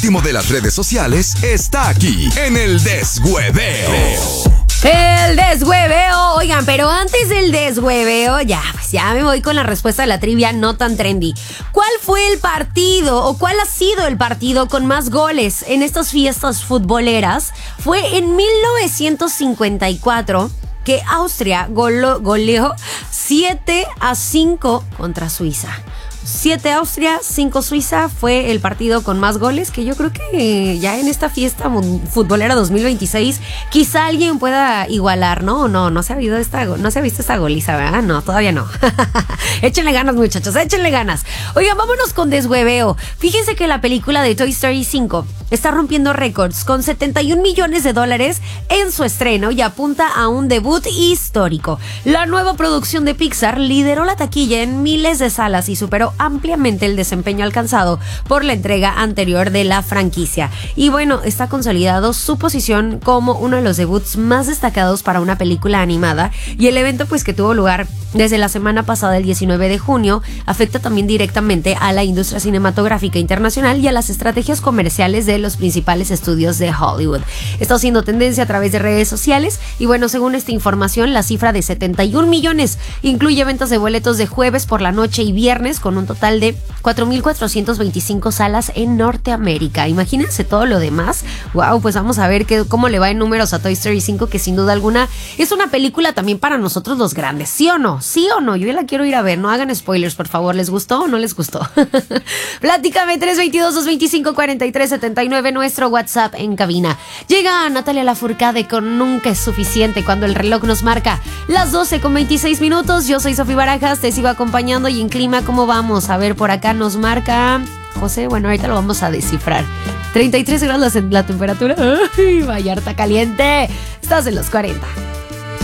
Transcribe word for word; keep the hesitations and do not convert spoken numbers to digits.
último de las redes sociales está aquí en el Deshueveo. El deshueveo, oigan, pero antes del deshueveo, ya, pues ya me voy con la respuesta de la trivia no tan trendy. ¿Cuál fue el partido o cuál ha sido el partido con más goles en estas fiestas futboleras? Fue en mil novecientos cincuenta y cuatro que Austria golo, goleó siete a cinco contra Suiza. siete Austria, cinco Suiza fue el partido con más goles, que yo creo que ya en esta fiesta futbolera dos mil veintiséis quizá alguien pueda igualar, ¿no? No, no se ha visto esta, no se ha visto esta goliza, ¿verdad? No, todavía no. Échenle ganas, muchachos, échenle ganas. Oigan, vámonos con deshueveo. Fíjense que la película de Toy Story cinco está rompiendo récords con setenta y un millones de dólares en su estreno y apunta a un debut histórico. La nueva producción de Pixar lideró la taquilla en miles de salas y superó ampliamente el desempeño alcanzado por la entrega anterior de la franquicia. Y bueno, está consolidado su posición como uno de los debuts más destacados para una película animada, y el evento pues que tuvo lugar desde la semana pasada, el diecinueve de junio, afecta también directamente a la industria cinematográfica internacional y a las estrategias comerciales de los principales estudios de Hollywood. Está haciendo tendencia a través de redes sociales y bueno, según esta información, la cifra de setenta y un millones incluye ventas de boletos de jueves por la noche y viernes con un total de cuatro mil cuatrocientas veinticinco salas en Norteamérica. Imagínense todo lo demás. Wow, pues vamos a ver qué, cómo le va en números a Toy Story cinco, que sin duda alguna es una película también para nosotros los grandes. ¿Sí o no? ¿Sí o no? Yo ya la quiero ir a ver. No hagan spoilers, por favor. ¿Les gustó o no les gustó? Platícame, tres dos dos, dos dos cinco, cuatro tres siete nueve, nuestro WhatsApp en cabina. Llega Natalia Lafourcade con Nunca es suficiente cuando el reloj nos marca las doce con veintiséis minutos. Yo soy Sofía Barajas, te sigo acompañando. Y en clima, ¿cómo vamos? A ver, por acá nos marca José, bueno, ahorita lo vamos a descifrar. treinta y tres grados la, la temperatura. ¡Ay, Vallarta caliente! Estás en los cuarenta.